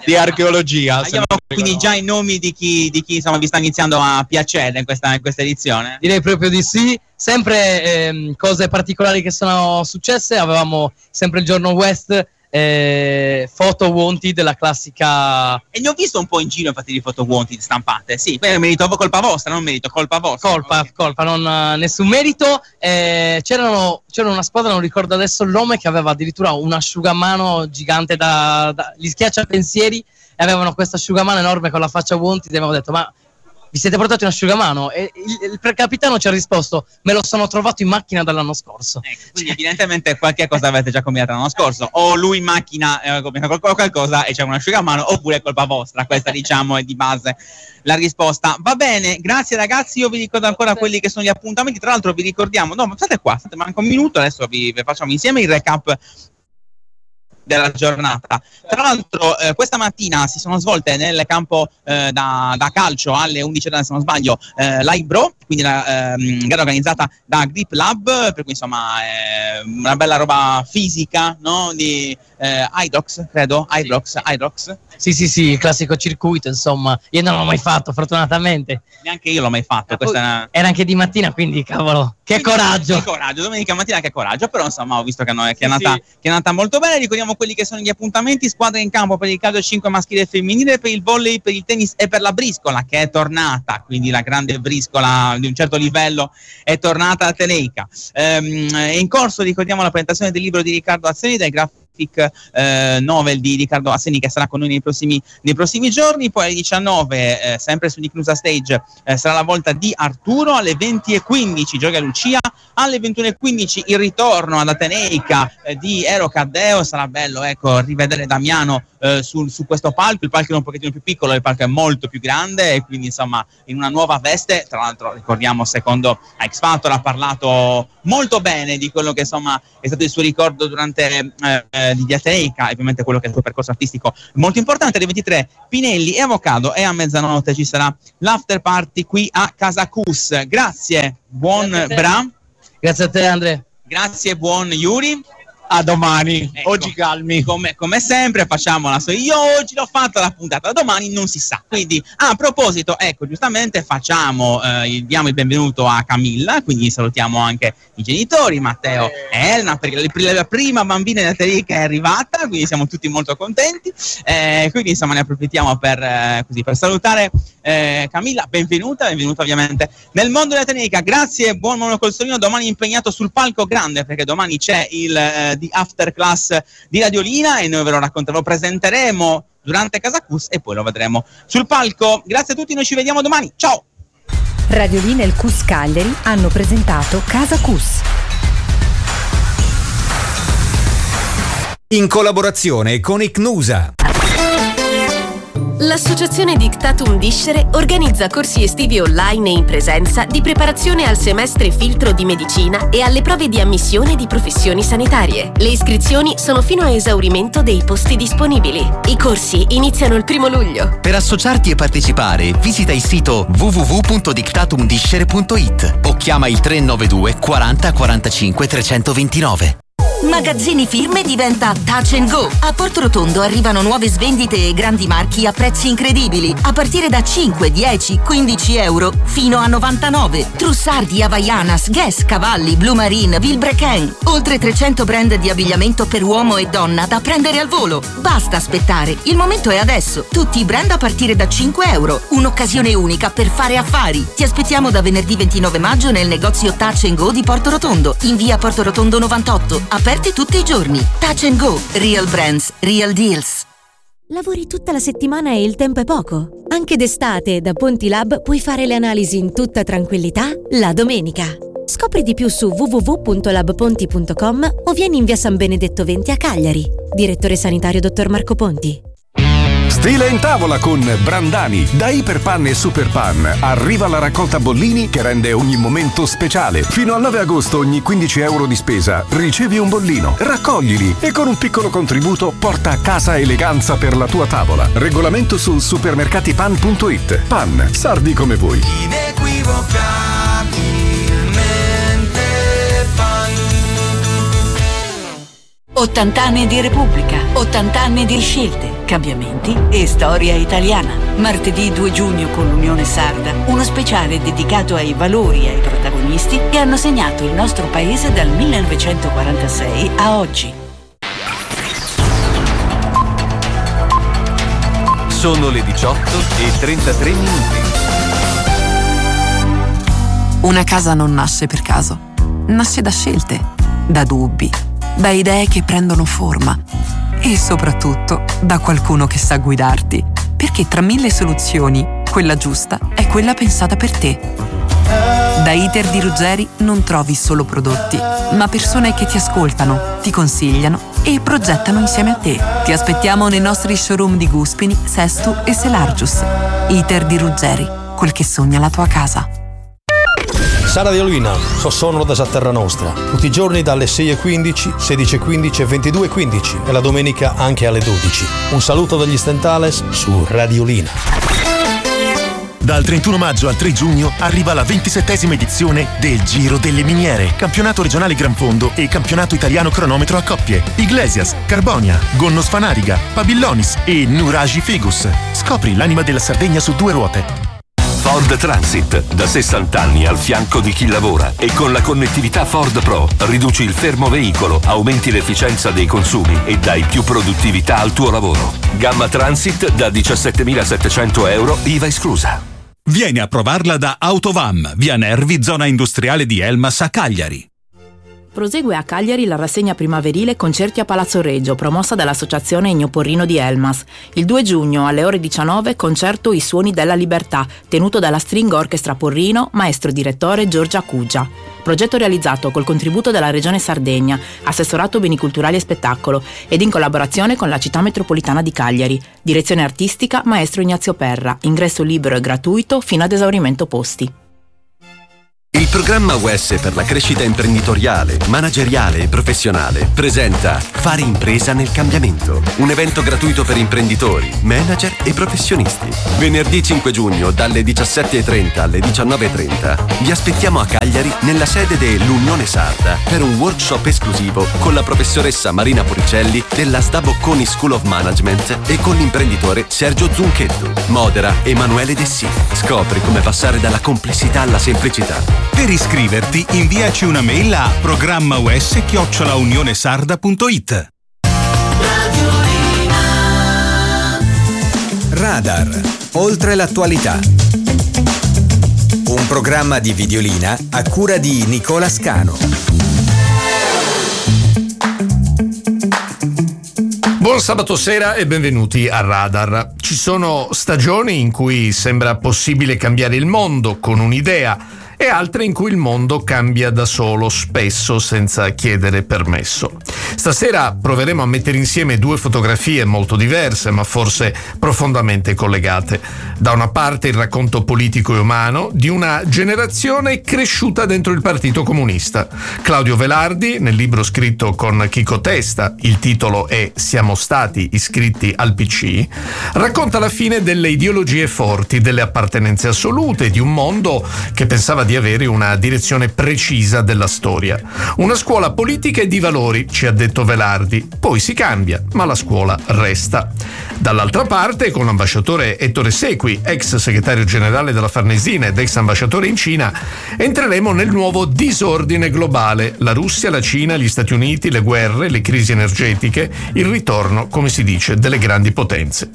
di archeologia. Abbiamo quindi già i nomi di chi insomma vi sta iniziando a piacere in questa edizione? Direi proprio di sì. Sempre cose particolari che sono successe. Avevamo sempre il giorno West, foto wanted, la classica. E ne ho visto un po' in giro infatti di foto wanted stampate. Sì, merito colpa vostra, non merito colpa vostra. Colpa, non nessun merito. C'era una squadra, non ricordo adesso il nome, che aveva addirittura un asciugamano gigante gli schiacciapensieri, e avevano questo asciugamano enorme con la faccia wanted, e avevo detto: ma vi siete portati un asciugamano? E il capitano ci ha risposto: me lo sono trovato in macchina dall'anno scorso. Quindi evidentemente qualche cosa avete già combinato l'anno scorso, o lui in macchina ha combinato qualcosa e c'è un asciugamano, oppure è colpa vostra. Questa diciamo è di base la risposta. Va bene, grazie ragazzi, io vi ricordo ancora quelli che sono gli appuntamenti. Tra l'altro vi ricordiamo, no, ma state qua, manca un minuto, adesso vi facciamo insieme il recap della giornata. Tra l'altro questa mattina si sono svolte nel campo da calcio alle 11 se non sbaglio l'Ibro, quindi la gara organizzata da Grip Lab, per cui insomma una bella roba fisica, no? Di Hydrox, credo, Hydrox. Sì, il classico circuito, insomma. Io non l'ho mai fatto, fortunatamente. Neanche io l'ho mai fatto. Era anche di mattina, quindi cavolo, che coraggio! Che coraggio, domenica mattina che coraggio, però insomma ho visto che è andata molto bene. Ricordiamo quelli che sono gli appuntamenti: squadre in campo per il calcio 5 maschile e femminile, per il volley, per il tennis e per la briscola, che è tornata, quindi la grande briscola di un certo livello è tornata a Teneica. È in corso, ricordiamo, la presentazione del libro di Riccardo Azzeni, del graphic novel di Riccardo Azzeni, che sarà con noi nei prossimi giorni. Poi alle 19 sempre su Nicnusa Stage sarà la volta di Arturo, alle 20:15 gioca Lucia, alle 21:15 il ritorno ad Ateneica di Ero Caddeo. Sarà bello, ecco, rivedere Damiano su questo palco. Il palco è un pochettino più piccolo, il palco è molto più grande, e quindi insomma in una nuova veste. Tra l'altro ricordiamo, secondo X Factor ha parlato molto bene di quello che insomma è stato il suo ricordo durante di Ateneica, e ovviamente quello che è il suo percorso artistico molto importante. Alle 23 Pinelli e Avocado, e a mezzanotte ci sarà l'after party qui a Casa Cus. Grazie, buon Bra. Grazie a te, Andre. Grazie, buon Yuri. A domani, ecco, oggi calmi. Come sempre facciamo io oggi l'ho fatta la puntata, domani non si sa. Quindi a proposito, ecco, giustamente diamo il benvenuto a Camilla, quindi salutiamo anche i genitori, Matteo e Elena, perché la prima bambina di Ateneica è arrivata, quindi siamo tutti molto contenti. Quindi insomma ne approfittiamo per salutare Camilla. Benvenuta ovviamente nel mondo di Ateneica. Grazie, buon monocolsorino. Domani impegnato sul palco grande, perché domani c'è il di After Class di Radiolina, e noi ve lo presenteremo durante Casa Cus e poi lo vedremo sul palco. Grazie a tutti, noi ci vediamo domani, ciao! Radiolina e il Cus Cagliari hanno presentato Casa Cus, in collaborazione con Icnusa. L'associazione Dictatum Discere organizza corsi estivi online e in presenza di preparazione al semestre filtro di medicina e alle prove di ammissione di professioni sanitarie. Le iscrizioni sono fino a esaurimento dei posti disponibili. I corsi iniziano il 1° luglio. Per associarti e partecipare, visita il sito www.dictatumdiscere.it o chiama il 392 40 45 329. Magazzini Firme diventa Touch and Go. A Portorotondo arrivano nuove svendite e grandi marchi a prezzi incredibili, a partire da 5, 10, 15 euro fino a 99. Trussardi, Havaianas, Guess, Cavalli, Blue Marine, Vilebrequin. Oltre 300 brand di abbigliamento per uomo e donna da prendere al volo. Basta aspettare, il momento è adesso. Tutti i brand a partire da 5 euro. Un'occasione unica per fare affari. Ti aspettiamo da venerdì 29 maggio nel negozio Touch and Go di Portorotondo, in via Portorotondo 98. Aperti tutti i giorni. Touch and Go. Real brands, real deals. Lavori tutta la settimana e il tempo è poco? Anche d'estate da Ponti Lab puoi fare le analisi in tutta tranquillità la domenica. Scopri di più su www.labponti.com o vieni in via San Benedetto 20 a Cagliari. Direttore sanitario dottor Marco Ponti. Stile in tavola con Brandani. Da Iperpan e Superpan arriva la raccolta bollini che rende ogni momento speciale. Fino al 9 agosto ogni 15 euro di spesa ricevi un bollino. Raccoglili e con un piccolo contributo porta a casa eleganza per la tua tavola. Regolamento su supermercatipan.it. Pan, sardi come voi. Inequivocabilmente Pan. 80 anni di Repubblica, 80 anni di scelte. cambiamenti e storia italiana. Martedì 2 giugno con l'Unione Sarda, uno speciale dedicato ai valori e ai protagonisti che hanno segnato il nostro paese dal 1946 a oggi. Sono le 18:33 minuti. Una casa non nasce per caso, nasce da scelte, da dubbi, da idee che prendono forma e soprattutto da qualcuno che sa guidarti, perché tra 1000 soluzioni, quella giusta è quella pensata per te. Da Iter di Ruggeri non trovi solo prodotti, ma persone che ti ascoltano, ti consigliano e progettano insieme a te. Ti aspettiamo nei nostri showroom di Guspini, Sestu e Selargius. Iter di Ruggeri, quel che sogna la tua casa. Sara Diolina, sono da Terra Nostra, tutti i giorni dalle 6:15, 16:15 e 22:15 e la domenica anche alle 12. Un saluto dagli Stentales su Radiolina. Dal 31 maggio al 3 giugno arriva la 27esima edizione del Giro delle Miniere, campionato regionale Gran Fondo e campionato italiano cronometro a coppie. Iglesias, Carbonia, Gonnos Fanariga, Pabillonis e Nuragi Figus. Scopri l'anima della Sardegna su 2 ruote. Ford Transit, da 60 anni al fianco di chi lavora, e con la connettività Ford Pro riduci il fermo veicolo, aumenti l'efficienza dei consumi e dai più produttività al tuo lavoro. Gamma Transit da 17.700 euro, IVA esclusa. Vieni a provarla da Autovam, via Nervi, zona industriale di Elmas a Cagliari. Prosegue a Cagliari la rassegna primaverile Concerti a Palazzo Reggio, promossa dall'Associazione Ennio Porrino di Elmas. Il 2 giugno alle ore 19 concerto I Suoni della Libertà, tenuto dalla String Orchestra Porrino, maestro direttore Giorgia Cuggia. Progetto realizzato col contributo della Regione Sardegna, Assessorato Beni Culturali e Spettacolo, ed in collaborazione con la Città Metropolitana di Cagliari. Direzione artistica Maestro Ignazio Perra. Ingresso libero e gratuito fino ad esaurimento posti. Il programma UES per la crescita imprenditoriale, manageriale e professionale presenta Fare impresa nel cambiamento, un evento gratuito per imprenditori, manager e professionisti. Venerdì 5 giugno dalle 17:30 alle 19:30 vi aspettiamo a Cagliari nella sede dell'Unione Sarda per un workshop esclusivo con la professoressa Marina Puricelli della SDA Bocconi School of Management e con l'imprenditore Sergio Zunchetto. Modera Emanuele Dessì. Scopri come passare dalla complessità alla semplicità. Per iscriverti, inviaci una mail a programmaus@unionesarda.it. Radar, oltre l'attualità. Un programma di Videolina a cura di Nicola Scano. Buon sabato sera e benvenuti a Radar. Ci sono stagioni in cui sembra possibile cambiare il mondo con un'idea e altre in cui il mondo cambia da solo, spesso senza chiedere permesso. Stasera proveremo a mettere insieme due fotografie molto diverse, ma forse profondamente collegate. Da una parte il racconto politico e umano di una generazione cresciuta dentro il Partito Comunista. Claudio Velardi, nel libro scritto con Chico Testa, il titolo è Siamo stati iscritti al PC, racconta la fine delle ideologie forti, delle appartenenze assolute, di un mondo che pensava di avere una direzione precisa della storia. Una scuola politica e di valori, ci ha detto Velardi. Poi si cambia, ma la scuola resta. Dall'altra parte, con l'ambasciatore Ettore Sequi, ex segretario generale della Farnesina ed ex ambasciatore in Cina, entreremo nel nuovo disordine globale. La Russia, la Cina, gli Stati Uniti, le guerre, le crisi energetiche, il ritorno, come si dice, delle grandi potenze.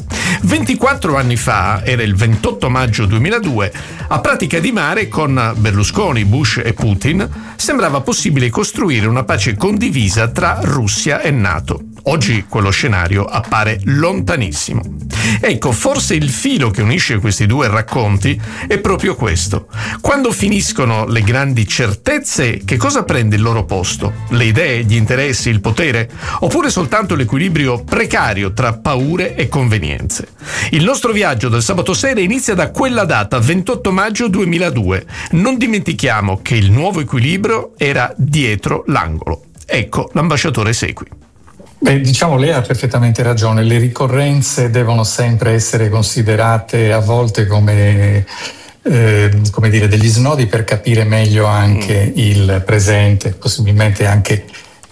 24 anni fa, era il 28 maggio 2002, a Pratica di Mare con Berlusconi, Bush e Putin, sembrava possibile costruire una pace condivisa tra Russia e NATO. Oggi quello scenario appare lontanissimo. Ecco, forse il filo che unisce questi due racconti è proprio questo. Quando finiscono le grandi certezze, che cosa prende il loro posto? Le idee, gli interessi, il potere? Oppure soltanto l'equilibrio precario tra paure e convenienze? Il nostro viaggio del sabato sera inizia da quella data, 28 maggio 2002. Non dimentichiamo che il nuovo equilibrio era dietro l'angolo. Ecco l'ambasciatore Sequi. Beh, diciamo, lei ha perfettamente ragione, le ricorrenze devono sempre essere considerate a volte come dire, degli snodi per capire meglio anche il presente, possibilmente anche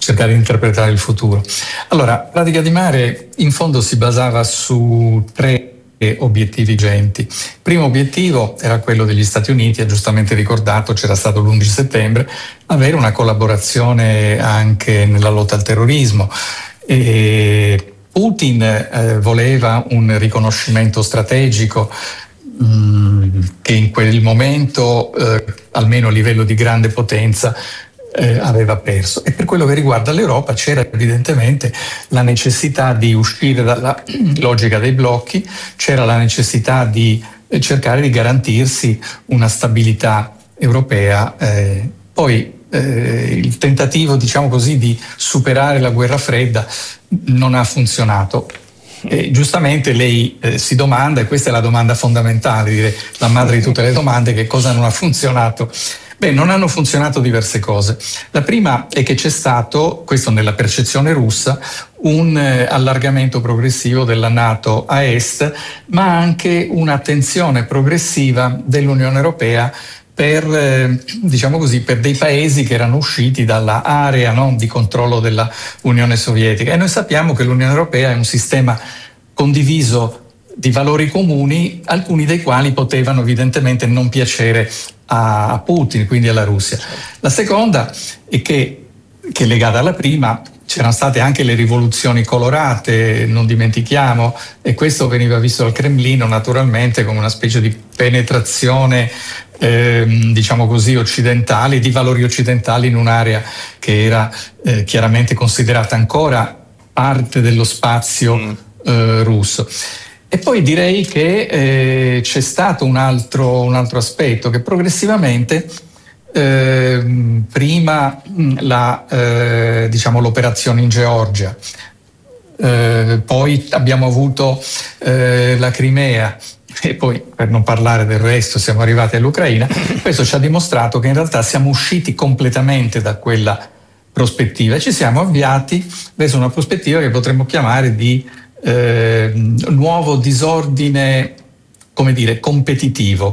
cercare di interpretare il futuro. Allora, Pratica di Mare in fondo si basava su 3 obiettivi vigenti. Il primo obiettivo era quello degli Stati Uniti, ha giustamente ricordato, c'era stato l'11 settembre, avere una collaborazione anche nella lotta al terrorismo. E Putin voleva un riconoscimento strategico che in quel momento, almeno a livello di grande potenza, aveva perso. E per quello che riguarda l'Europa c'era evidentemente la necessità di uscire dalla logica dei blocchi, c'era la necessità di cercare di garantirsi una stabilità europea. Poi il tentativo, diciamo così, di superare la guerra fredda non ha funzionato. Giustamente lei si domanda, e questa è la domanda fondamentale, direi la madre di tutte le domande, che cosa non ha funzionato? Beh, non hanno funzionato diverse cose. La prima è che c'è stato, questo nella percezione russa, un allargamento progressivo della NATO a est, ma anche un'attenzione progressiva dell'Unione Europea per, diciamo così, per dei paesi che erano usciti dalla area, no, di controllo della Unione Sovietica. E noi sappiamo che l'Unione Europea è un sistema condiviso di valori comuni, alcuni dei quali potevano evidentemente non piacere a Putin, quindi alla Russia. La seconda è che è legata alla prima, c'erano state anche le rivoluzioni colorate, non dimentichiamo, e questo veniva visto dal Cremlino naturalmente come una specie di penetrazione diciamo così occidentale, di valori occidentali in un'area che era chiaramente considerata ancora parte dello spazio russo. E poi direi che c'è stato un altro aspetto, che progressivamente prima l'operazione in Georgia, poi abbiamo avuto la Crimea, e poi, per non parlare del resto, siamo arrivati all'Ucraina. Questo ci ha dimostrato che in realtà siamo usciti completamente da quella prospettiva e ci siamo avviati verso una prospettiva che potremmo chiamare di nuovo disordine, come dire, competitivo.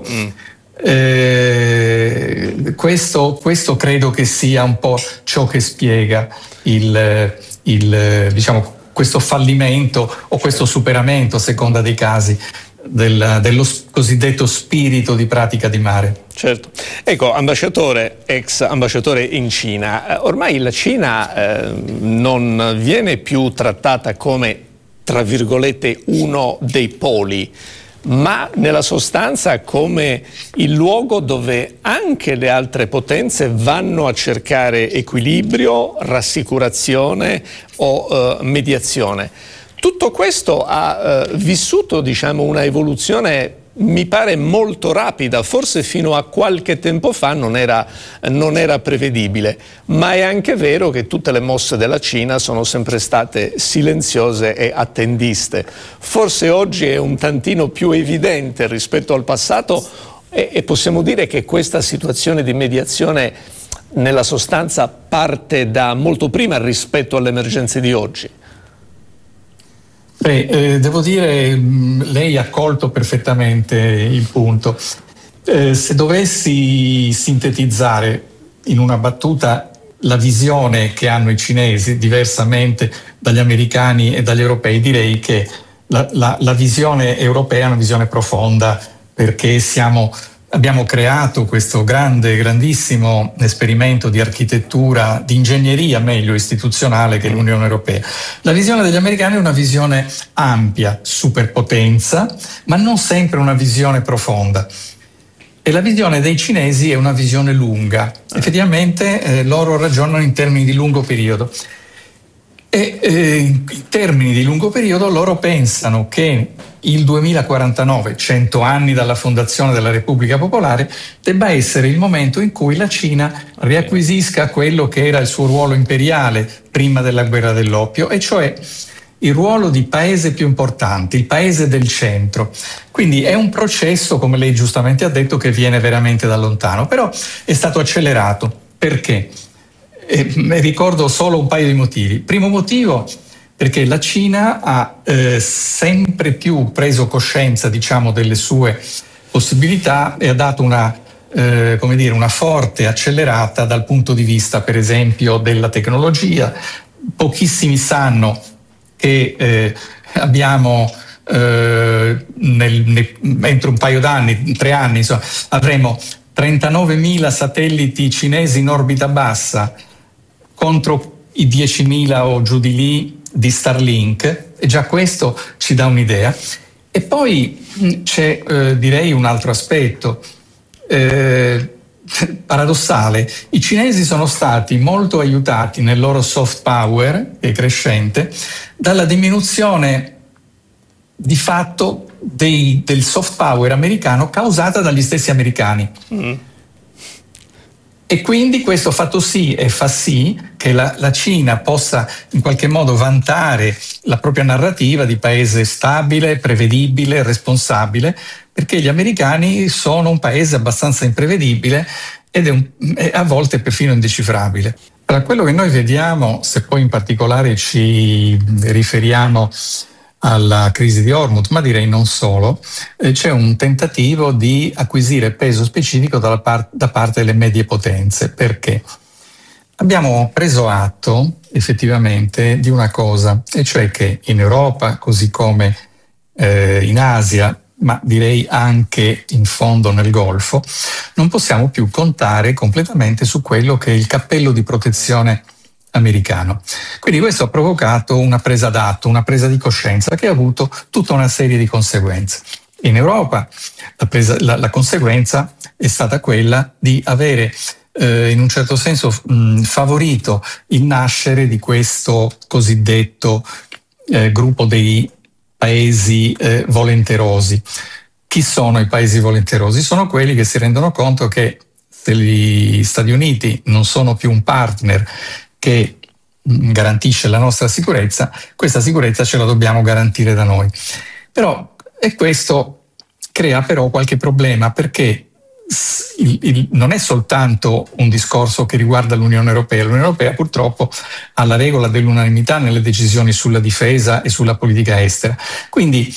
Questo credo che sia un po' ciò che spiega diciamo, questo fallimento o questo superamento, a seconda dei casi, dello cosiddetto spirito di Pratica di Mare. Certo. Ecco, ex ambasciatore in Cina, ormai la Cina non viene più trattata come, tra virgolette, uno dei poli, ma nella sostanza come il luogo dove anche le altre potenze vanno a cercare equilibrio, rassicurazione o mediazione. Tutto questo ha vissuto, diciamo, una evoluzione, mi pare, molto rapida, forse fino a qualche tempo fa non era prevedibile, ma è anche vero che tutte le mosse della Cina sono sempre state silenziose e attendiste. Forse oggi è un tantino più evidente rispetto al passato e possiamo dire che questa situazione di mediazione nella sostanza parte da molto prima rispetto alle emergenze di oggi. Devo dire, lei ha colto perfettamente il punto. Se dovessi sintetizzare in una battuta la visione che hanno i cinesi, diversamente dagli americani e dagli europei, direi che la visione europea è una visione profonda, perché abbiamo creato questo grandissimo esperimento di architettura, di ingegneria meglio istituzionale, che è l'Unione Europea. La visione degli americani è una visione ampia, superpotenza, ma non sempre una visione profonda. E la visione dei cinesi è una visione lunga. Effettivamente loro ragionano in termini di lungo periodo. E in termini di lungo periodo loro pensano che il 2049, 100 anni dalla fondazione della Repubblica Popolare, debba essere il momento in cui la Cina riacquisisca quello che era il suo ruolo imperiale prima della guerra dell'oppio, e cioè il ruolo di paese più importante, il paese del centro. Quindi è un processo, come lei giustamente ha detto, che viene veramente da lontano, però è stato accelerato. Perché? Ricordo solo un paio di motivi. Primo motivo, perché la Cina ha sempre più preso coscienza, diciamo, delle sue possibilità e ha dato una una forte accelerata dal punto di vista, per esempio, della tecnologia. Pochissimi sanno che abbiamo entro un paio d'anni, 3 anni, insomma, avremo 39.000 satelliti cinesi in orbita bassa contro i 10.000 o giù di lì di Starlink, e già questo ci dà un'idea. E poi c'è direi un altro aspetto paradossale. I cinesi sono stati molto aiutati nel loro soft power, che è crescente, dalla diminuzione di fatto del soft power americano causata dagli stessi americani. E quindi questo fa sì che la Cina possa in qualche modo vantare la propria narrativa di paese stabile, prevedibile, responsabile, perché gli americani sono un paese abbastanza imprevedibile ed è a volte perfino indecifrabile. Per quello che noi vediamo, se poi in particolare ci riferiamo alla crisi di Hormuz, ma direi non solo, c'è un tentativo di acquisire peso specifico da parte delle medie potenze. Perché? Abbiamo preso atto effettivamente di una cosa, e cioè che in Europa, così come in Asia, ma direi anche in fondo nel Golfo, non possiamo più contare completamente su quello che è il cappello di protezione americano. Quindi questo ha provocato una presa d'atto, una presa di coscienza che ha avuto tutta una serie di conseguenze. In Europa la conseguenza è stata quella di avere in un certo senso favorito il nascere di questo cosiddetto gruppo dei paesi volenterosi. Chi sono i paesi volenterosi? Sono quelli che si rendono conto che se gli Stati Uniti non sono più un partner che garantisce la nostra sicurezza, questa sicurezza ce la dobbiamo garantire da noi. E questo crea però qualche problema, perché non è soltanto un discorso che riguarda l'Unione Europea. L'Unione Europea purtroppo ha la regola dell'unanimità nelle decisioni sulla difesa e sulla politica estera. Quindi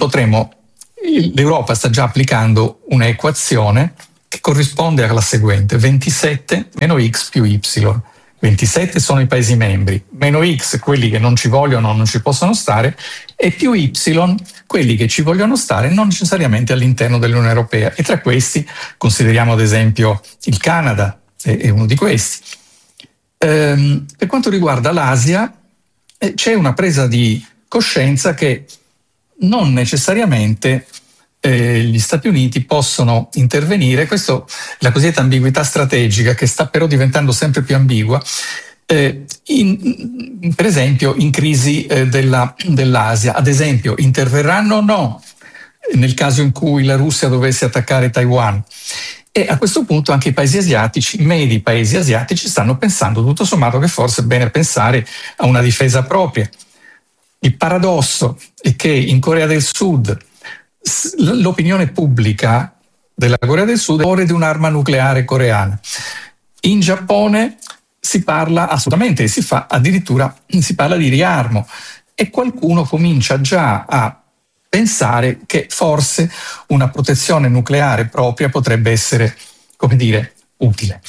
l'Europa sta già applicando un'equazione che corrisponde alla seguente: 27 meno x più y. 27 sono i Paesi membri, meno X quelli che non ci vogliono, non ci possono stare, e più Y quelli che ci vogliono stare non necessariamente all'interno dell'Unione Europea. E tra questi consideriamo ad esempio il Canada, è uno di questi. Per quanto riguarda l'Asia, c'è una presa di coscienza che non necessariamente gli Stati Uniti possono intervenire. Questo è la cosiddetta ambiguità strategica, che sta però diventando sempre più ambigua, per esempio in crisi dell'Asia. Ad esempio, interverranno o no nel caso in cui la Russia dovesse attaccare Taiwan? E a questo punto anche i paesi asiatici, medi paesi asiatici, stanno pensando tutto sommato che forse è bene pensare a una difesa propria. Il paradosso è che in Corea del Sud l'opinione pubblica della Corea del Sud è a favore di un'arma nucleare coreana. In Giappone si parla assolutamente, si parla di riarmo, e qualcuno comincia già a pensare che forse una protezione nucleare propria potrebbe essere, utile.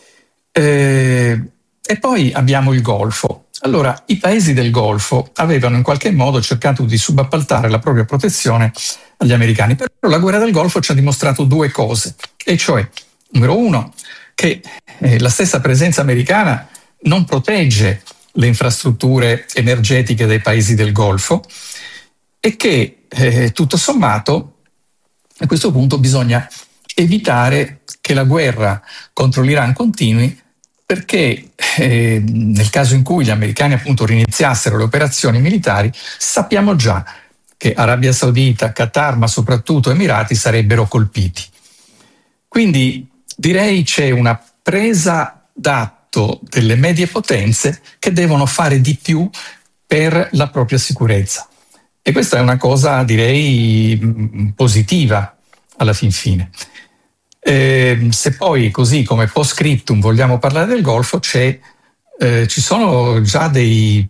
E poi abbiamo il Golfo. Allora, i paesi del Golfo avevano in qualche modo cercato di subappaltare la propria protezione agli americani, però la guerra del Golfo ci ha dimostrato 2 cose, e cioè, numero 1, che la stessa presenza americana non protegge le infrastrutture energetiche dei paesi del Golfo, e che tutto sommato a questo punto bisogna evitare che la guerra contro l'Iran continui, perché nel caso in cui gli americani appunto riniziassero le operazioni militari, sappiamo già che Arabia Saudita, Qatar, ma soprattutto Emirati sarebbero colpiti. Quindi direi c'è una presa d'atto delle medie potenze che devono fare di più per la propria sicurezza. E questa è una cosa, direi, positiva alla fin fine. Se poi, così come post scriptum, vogliamo parlare del Golfo, ci sono già dei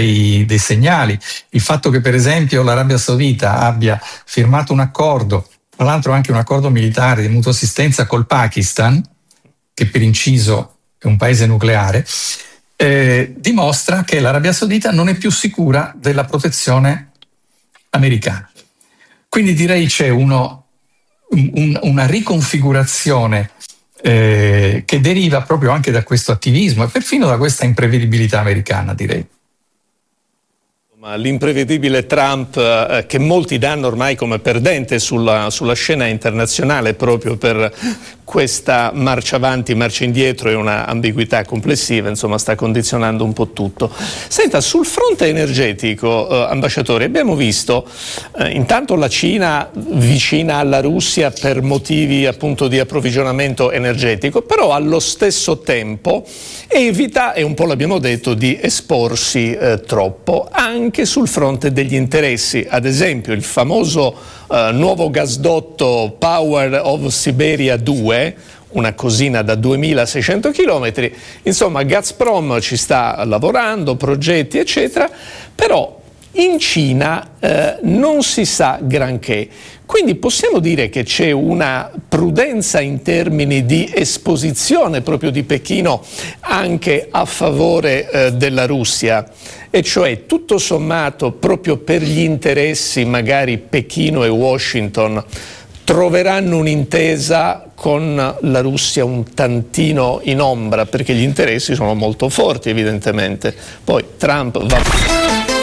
segnali. Il fatto che per esempio l'Arabia Saudita abbia firmato un accordo tra l'altro anche un accordo militare di mutua assistenza col Pakistan, che per inciso è un paese nucleare, dimostra che l'Arabia Saudita non è più sicura della protezione americana. Quindi direi c'è una riconfigurazione che deriva proprio anche da questo attivismo e perfino da questa imprevedibilità americana, direi. L'imprevedibile Trump che molti danno ormai come perdente sulla scena internazionale proprio per questa marcia avanti, marcia indietro e una ambiguità complessiva, insomma sta condizionando un po' tutto. Senta, sul fronte energetico, ambasciatore, abbiamo visto intanto la Cina vicina alla Russia per motivi appunto di approvvigionamento energetico, però allo stesso tempo evita, e un po' l'abbiamo detto, di esporsi troppo, anche sul fronte degli interessi. Ad esempio il famoso nuovo gasdotto Power of Siberia 2, una cosina da 2600 km, insomma Gazprom ci sta lavorando, progetti eccetera, però in Cina non si sa granché. Quindi possiamo dire che c'è una prudenza in termini di esposizione proprio di Pechino anche a favore della Russia, e cioè tutto sommato proprio per gli interessi magari Pechino e Washington troveranno un'intesa con la Russia un tantino in ombra, perché gli interessi sono molto forti evidentemente. Poi Trump va...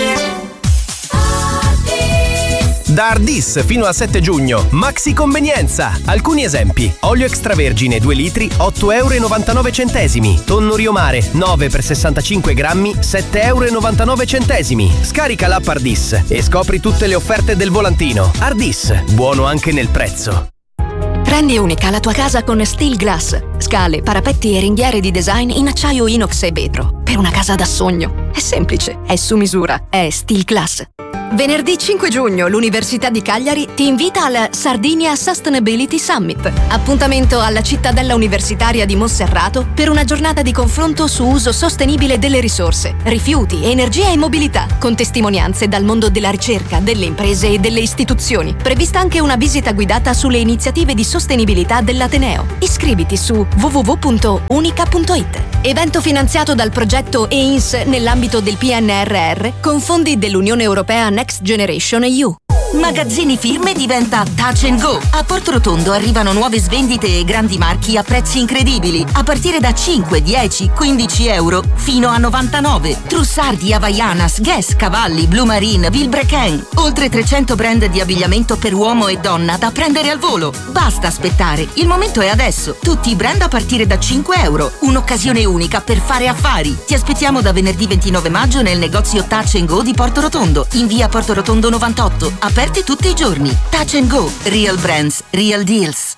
Da Ardis fino al 7 giugno, maxi convenienza. Alcuni esempi: olio extravergine 2 litri, 8,99 €. Tonno Rio Mare 9 per 65 grammi, 7,99 €. Scarica l'app Ardis e scopri tutte le offerte del volantino. Ardis, buono anche nel prezzo. Rendi unica la tua casa con Steel Glass. Scale, parapetti e ringhiere di design in acciaio inox e vetro. Per una casa da sogno. È semplice, è su misura, è Steel Glass. Venerdì 5 giugno l'Università di Cagliari ti invita al Sardinia Sustainability Summit, appuntamento alla cittadella universitaria di Monserrato per una giornata di confronto su uso sostenibile delle risorse, rifiuti, energia e mobilità, con testimonianze dal mondo della ricerca, delle imprese e delle istituzioni. Prevista anche una visita guidata sulle iniziative di sostenibilità dell'Ateneo. Iscriviti su www.unica.it. Evento finanziato dal progetto EINS nell'ambito del PNRR con fondi dell'Unione Europea Next Generation EU. Magazzini Firme diventa Touch and Go. A Porto Rotondo arrivano nuove svendite e grandi marchi a prezzi incredibili, a partire da 5, 10, 15 euro fino a 99. Trussardi, Havaianas, Guess, Cavalli, Blue Marine, Vilebrequin. Oltre 300 brand di abbigliamento per uomo e donna da prendere al volo. Basta aspettare, il momento è adesso. Tutti i brand a partire da 5 euro. Un'occasione unica per fare affari. Ti aspettiamo da venerdì 29 maggio nel negozio Touch and Go di Porto Rotondo, in via Porto Rotondo 98. Aperti tutti i giorni. Touch and Go. Real brands, real deals.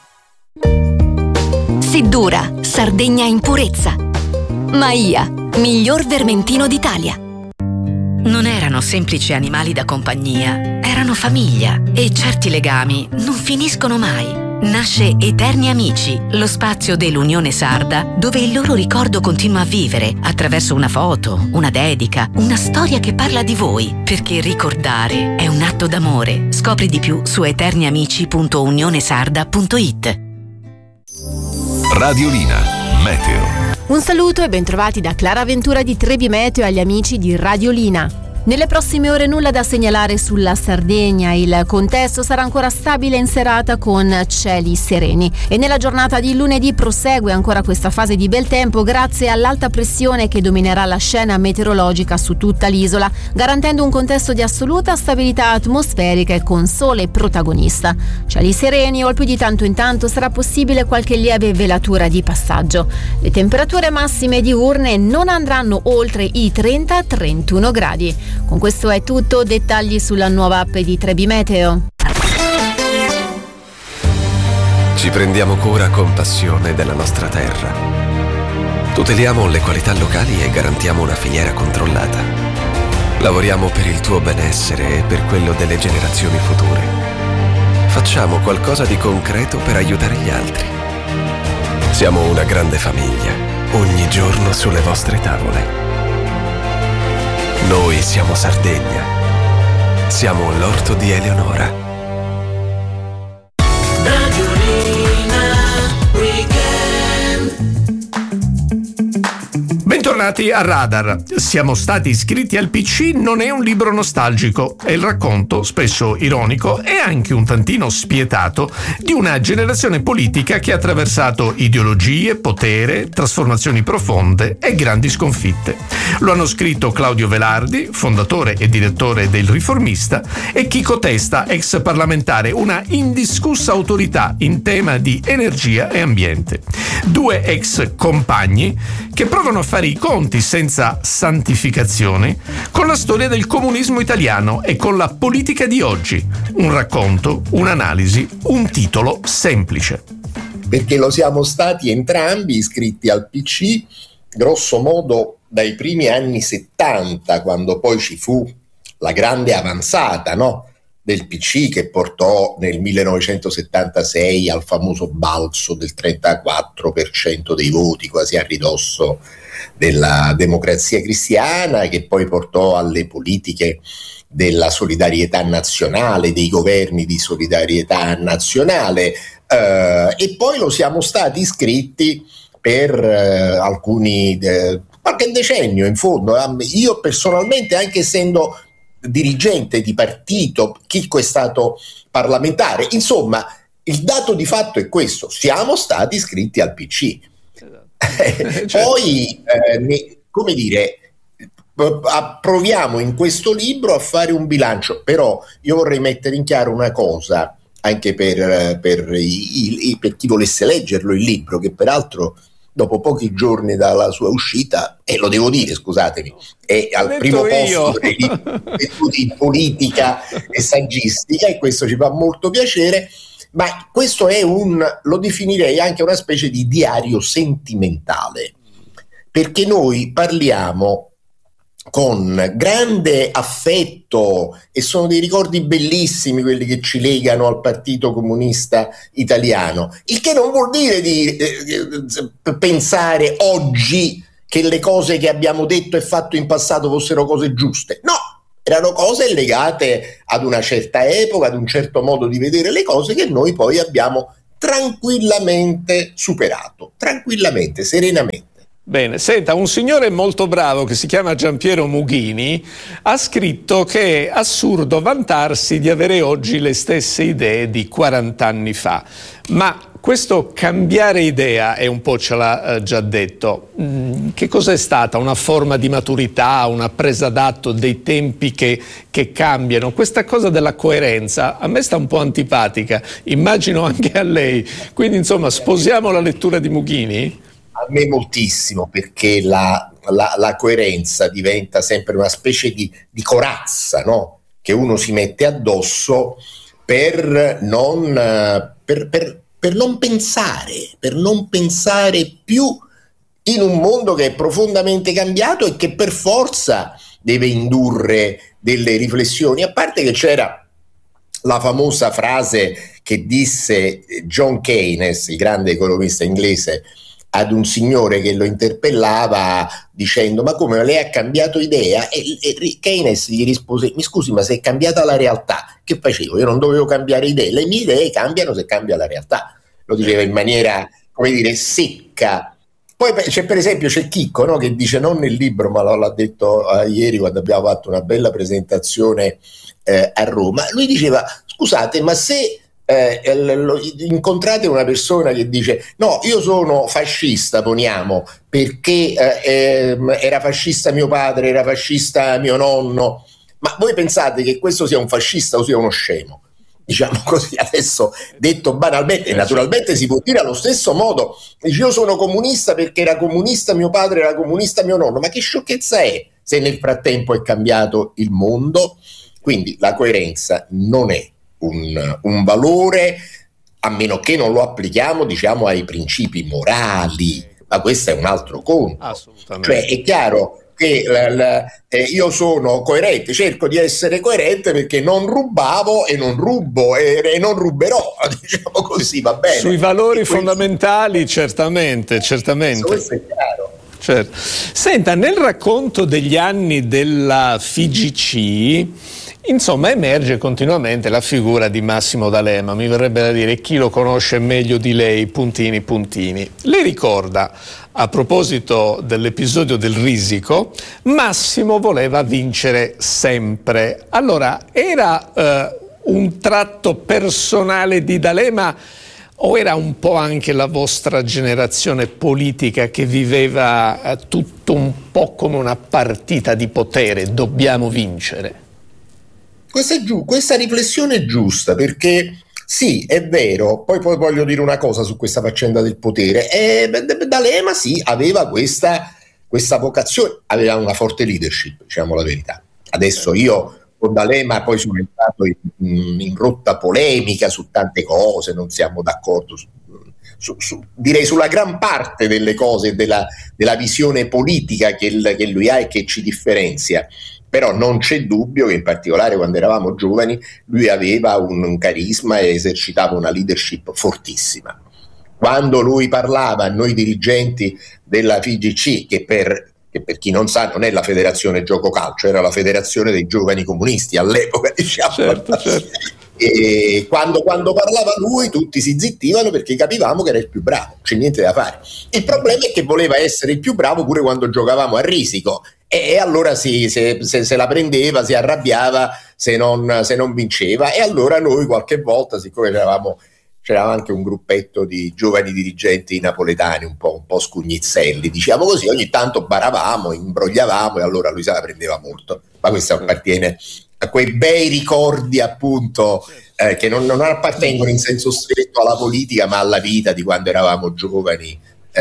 Siddura, Sardegna in purezza. Maia, miglior vermentino d'Italia. Non erano semplici animali da compagnia, erano famiglia e certi legami non finiscono mai. Nasce Eterni Amici, lo spazio dell'Unione Sarda dove il loro ricordo continua a vivere attraverso una foto, una dedica, una storia che parla di voi, perché ricordare è un atto d'amore. Scopri di più su eterniamici.unionesarda.it. Radiolina Meteo. Un saluto e bentrovati da Clara Ventura di Trevi Meteo agli amici di Radiolina. Nelle prossime ore nulla da segnalare sulla Sardegna, il contesto sarà ancora stabile in serata con cieli sereni e nella giornata di lunedì prosegue ancora questa fase di bel tempo grazie all'alta pressione che dominerà la scena meteorologica su tutta l'isola, garantendo un contesto di assoluta stabilità atmosferica e con sole protagonista. Cieli sereni o al più di tanto in tanto sarà possibile qualche lieve velatura di passaggio. Le temperature massime diurne non andranno oltre i 30-31 gradi. Con questo è tutto, dettagli sulla nuova app di Trebi Meteo. Ci prendiamo cura con passione della nostra terra. Tuteliamo le qualità locali e garantiamo una filiera controllata. Lavoriamo per il tuo benessere e per quello delle generazioni future. Facciamo qualcosa di concreto per aiutare gli altri. Siamo una grande famiglia, ogni giorno sulle vostre tavole. Noi siamo Sardegna. Siamo l'orto di Eleonora. Bentornati a Radar. Siamo stati iscritti al PC non è un libro nostalgico, è il racconto, spesso ironico e anche un tantino spietato, di una generazione politica che ha attraversato ideologie, potere, trasformazioni profonde e grandi sconfitte. Lo hanno scritto Claudio Velardi, fondatore e direttore del Riformista, e Chico Testa, ex parlamentare, una indiscussa autorità in tema di energia e ambiente. Due ex compagni che provano a fare i conti senza santificazione con la storia del comunismo italiano e con la politica di oggi. Un racconto, un'analisi, un titolo semplice. Perché lo siamo stati entrambi iscritti al PC, grosso modo dai primi anni 70, quando poi ci fu la grande avanzata, no? Del PC, che portò nel 1976 al famoso balzo del 34% dei voti, quasi a ridosso della Democrazia Cristiana, che poi portò alle politiche della solidarietà nazionale, dei governi di solidarietà nazionale, e poi lo siamo stati iscritti per qualche decennio in fondo. Io personalmente, anche essendo dirigente di partito, Chicco è stato parlamentare, insomma il dato di fatto è questo: siamo stati iscritti al PC. Poi come dire, proviamo in questo libro a fare un bilancio, però io vorrei mettere in chiaro una cosa anche per chi volesse leggerlo, il libro, che peraltro dopo pochi giorni dalla sua uscita, e lo devo dire, scusatemi, è al primo posto di politica e saggistica, e questo ci fa molto piacere, ma questo è lo definirei anche una specie di diario sentimentale, perché noi parliamo con grande affetto, e sono dei ricordi bellissimi quelli che ci legano al Partito Comunista Italiano, il che non vuol dire di pensare oggi che le cose che abbiamo detto e fatto in passato fossero cose giuste. No, erano cose legate ad una certa epoca, ad un certo modo di vedere le cose, che noi poi abbiamo tranquillamente superato, tranquillamente, serenamente. Bene, senta, un signore molto bravo che si chiama Giampiero Mughini ha scritto che è assurdo vantarsi di avere oggi le stesse idee di 40 anni fa, ma questo cambiare idea, e un po' ce l'ha già detto, che cos'è stata? Una forma di maturità, una presa d'atto dei tempi che cambiano? Questa cosa della coerenza a me sta un po' antipatica, immagino anche a lei, quindi insomma sposiamo la lettura di Mughini? A me moltissimo, perché la coerenza diventa sempre una specie di corazza, no? Che uno si mette addosso per non pensare più in un mondo che è profondamente cambiato e che per forza deve indurre delle riflessioni. A parte che c'era la famosa frase che disse John Keynes, il grande economista inglese, ad un signore che lo interpellava dicendo: ma come, lei ha cambiato idea? E Keynes gli rispose: mi scusi, ma se è cambiata la realtà, che facevo? Io non dovevo cambiare idee, le mie idee cambiano se cambia la realtà. Lo diceva in maniera, come dire, secca. Poi c'è, per esempio, c'è Chicco, no, che dice, non nel libro, ma l'ha detto ieri quando abbiamo fatto una bella presentazione a Roma, lui diceva: scusate, ma se incontrate una persona che dice no, io sono fascista, poniamo, perché era fascista mio padre, era fascista mio nonno, ma voi pensate che questo sia un fascista o sia uno scemo? Diciamo così, adesso detto banalmente, e naturalmente si può dire allo stesso modo, dice io sono comunista perché era comunista mio padre, era comunista mio nonno, ma che sciocchezza è se nel frattempo è cambiato il mondo? Quindi la coerenza non è un valore, a meno che non lo applichiamo, diciamo, ai principi morali, ma questo è un altro conto. Assolutamente. Cioè è chiaro che io sono coerente, cerco di essere coerente perché non rubavo e non rubo e non ruberò, diciamo così, va bene. Sui valori fondamentali, certamente. Questo è chiaro. Certo. Senta, nel racconto degli anni della FIGC Insomma, emerge continuamente la figura di Massimo D'Alema, mi verrebbe da dire chi lo conosce meglio di lei, puntini puntini. Lei ricorda, a proposito dell'episodio del risico, Massimo voleva vincere sempre. Allora, era un tratto personale di D'Alema o era un po' anche la vostra generazione politica che viveva tutto un po' come una partita di potere, dobbiamo vincere? Questa riflessione è giusta, perché sì, è vero, poi voglio dire una cosa su questa faccenda del potere. D'Alema sì, aveva questa vocazione, aveva una forte leadership, diciamo la verità. Adesso io con D'Alema poi sono entrato in rotta polemica su tante cose, non siamo d'accordo direi sulla gran parte delle cose della visione politica che lui ha e che ci differenzia. Però non c'è dubbio che in particolare quando eravamo giovani lui aveva un carisma e esercitava una leadership fortissima. Quando lui parlava a noi dirigenti della FIGC, che per chi non sa non è la federazione gioco calcio, era la federazione dei giovani comunisti all'epoca, diciamo. Certo. E quando parlava lui tutti si zittivano perché capivamo che era il più bravo, c'è niente da fare. Il problema è che voleva essere il più bravo pure quando giocavamo a risico, e allora se la prendeva, si arrabbiava se non vinceva, e allora noi qualche volta, siccome c'era anche un gruppetto di giovani dirigenti napoletani un po' scugnizzelli, diciamo così, ogni tanto baravamo, imbrogliavamo, e allora lui se la prendeva molto. Ma questo appartiene a quei bei ricordi, appunto, che non appartengono in senso stretto alla politica, ma alla vita di quando eravamo giovani,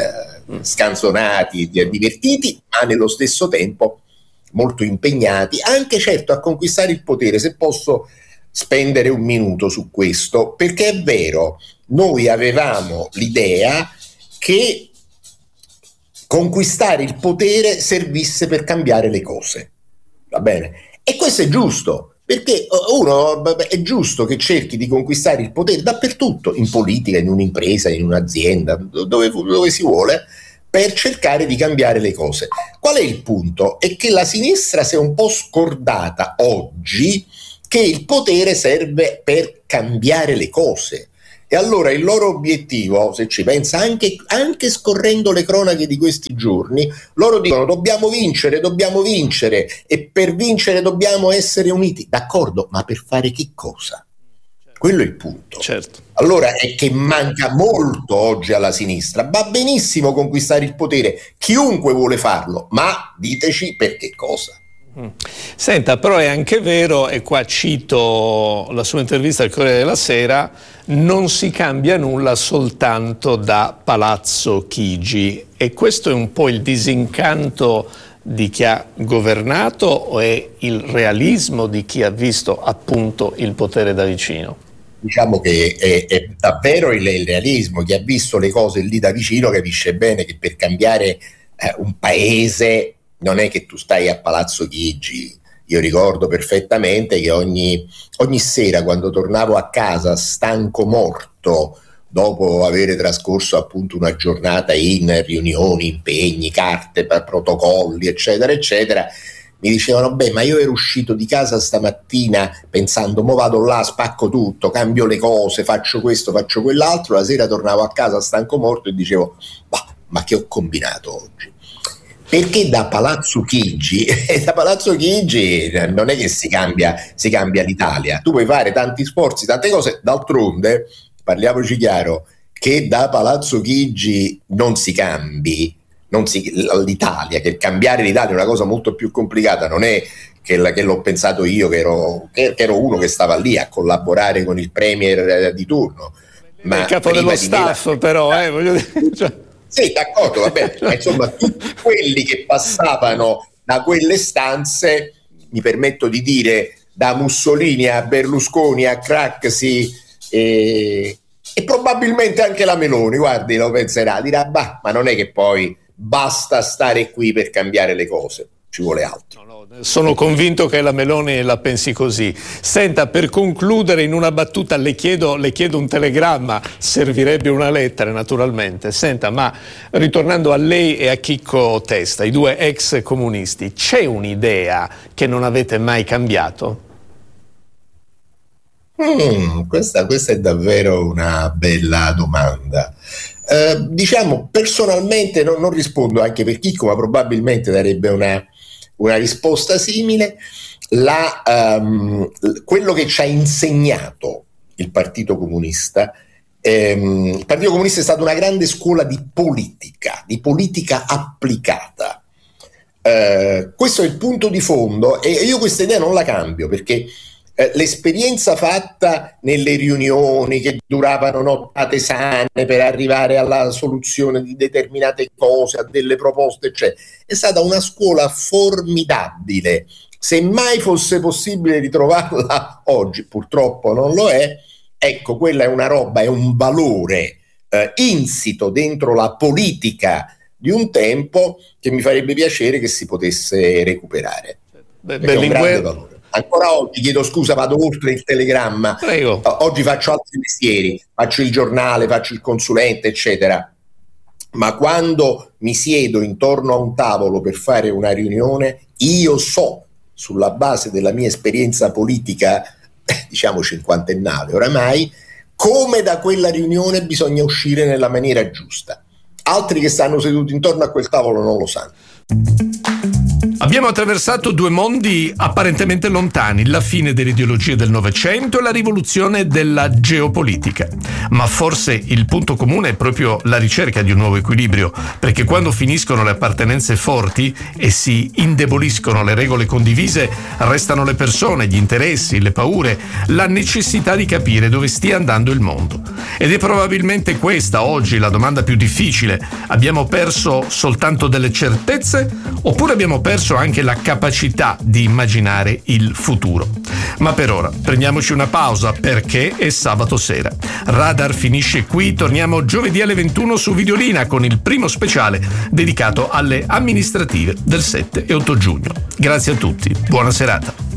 scanzonati, divertiti, ma nello stesso tempo molto impegnati, anche certo a conquistare il potere. Se posso spendere un minuto su questo, perché è vero, noi avevamo l'idea che conquistare il potere servisse per cambiare le cose, va bene? E questo è giusto, perché uno è giusto che cerchi di conquistare il potere dappertutto, in politica, in un'impresa, in un'azienda, dove si vuole, per cercare di cambiare le cose. Qual è il punto? È che la sinistra si è un po' scordata oggi che il potere serve per cambiare le cose. E allora il loro obiettivo, se ci pensa, anche scorrendo le cronache di questi giorni, loro dicono dobbiamo vincere, e per vincere dobbiamo essere uniti. D'accordo, ma per fare che cosa? Quello è il punto. Certo. Allora è che manca molto oggi alla sinistra. Va benissimo conquistare il potere, chiunque vuole farlo, ma diteci per che cosa. Senta, però è anche vero, e qua cito la sua intervista al Corriere della Sera, non si cambia nulla soltanto da Palazzo Chigi, e questo è un po' il disincanto di chi ha governato o è il realismo di chi ha visto appunto il potere da vicino? Diciamo che è davvero il realismo. Chi ha visto le cose lì da vicino capisce bene che per cambiare un paese non è che tu stai a Palazzo Chigi. Io ricordo perfettamente che ogni sera, quando tornavo a casa stanco morto, dopo aver trascorso appunto una giornata in riunioni, impegni, carte, protocolli, eccetera, eccetera, mi dicevano, ma io ero uscito di casa stamattina pensando, mo vado là, spacco tutto, cambio le cose, faccio questo, faccio quell'altro. La sera tornavo a casa stanco morto e dicevo, ma che ho combinato oggi? Perché da Palazzo Chigi non è che si cambia l'Italia. Tu puoi fare tanti sforzi, tante cose, d'altronde, parliamoci chiaro, che da Palazzo Chigi non si cambi l'Italia, che cambiare l'Italia è una cosa molto più complicata. Non è che l'ho pensato io, che ero uno che stava lì a collaborare con il premier di turno, ma il capo dello staff, però voglio dire, sì, d'accordo, va bene, ma insomma tutti quelli che passavano da quelle stanze, mi permetto di dire, da Mussolini a Berlusconi a Craxi e probabilmente anche la Meloni, guardi, lo penserà, dirà, ma non è che poi basta stare qui per cambiare le cose, ci vuole altro. Sono convinto che la Meloni la pensi così. Senta, per concludere in una battuta le chiedo un telegramma, servirebbe una lettera naturalmente. Senta, ma ritornando a lei e a Chicco Testa, i due ex comunisti, c'è un'idea che non avete mai cambiato? Questa è davvero una bella domanda. Diciamo, personalmente non rispondo anche per Chicco, ma probabilmente darebbe una risposta simile. Quello che ci ha insegnato il Partito Comunista è stata una grande scuola di politica applicata. Questo è il punto di fondo, e io questa idea non la cambio, perché l'esperienza fatta nelle riunioni che duravano nottate sane per arrivare alla soluzione di determinate cose, a delle proposte, eccetera, è stata una scuola formidabile. Se mai fosse possibile ritrovarla oggi, purtroppo non lo è. Ecco, quella è una roba, è un valore insito dentro la politica di un tempo che mi farebbe piacere che si potesse recuperare. È un grande valore. Ancora oggi, chiedo scusa, vado oltre il telegramma. Prego. Oggi faccio altri mestieri, faccio il giornale, faccio il consulente, eccetera. Ma quando mi siedo intorno a un tavolo per fare una riunione, io so, sulla base della mia esperienza politica, diciamo cinquantennale oramai, come da quella riunione bisogna uscire nella maniera giusta. Altri che stanno seduti intorno a quel tavolo non lo sanno. Abbiamo attraversato due mondi apparentemente lontani, la fine delle ideologie del Novecento e la rivoluzione della geopolitica. Ma forse il punto comune è proprio la ricerca di un nuovo equilibrio, perché quando finiscono le appartenenze forti e si indeboliscono le regole condivise, restano le persone, gli interessi, le paure, la necessità di capire dove stia andando il mondo. Ed è probabilmente questa oggi la domanda più difficile. Abbiamo perso soltanto delle certezze, oppure abbiamo perso anche la capacità di immaginare il futuro? Ma per ora prendiamoci una pausa, perché è sabato sera. Radar finisce qui, torniamo giovedì alle 21 su Videolina con il primo speciale dedicato alle amministrative del 7 e 8 giugno. Grazie a tutti, buona serata.